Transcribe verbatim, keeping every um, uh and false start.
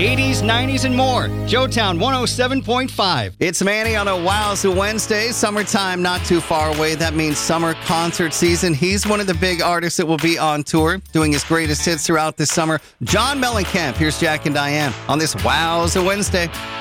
eighties, nineties, and more. Joetown one oh seven point five. It's Manny on a Wowza Wednesday. Summertime not too far away. That means summer concert season. He's one of the big artists that will be on tour, doing his greatest hits throughout this summer. John Mellencamp. Here's Jack and Diane on this Wowza Wednesday.